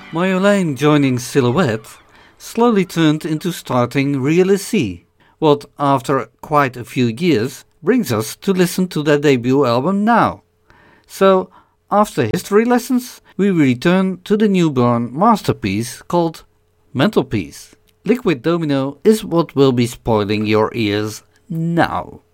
Marjolein joining Silhouette slowly turned into starting Realissie, what after quite a few years brings us to listen to their debut album now. So, after history lessons, we return to the newborn masterpiece called Mental Peace. Liquid Domino is what will be spoiling your ears now.